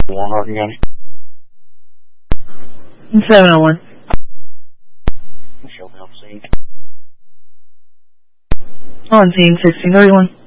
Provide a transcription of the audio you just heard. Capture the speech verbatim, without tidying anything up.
One Hardin County. seven oh one. Michelle, help scene. On scene sixteen thirty-one.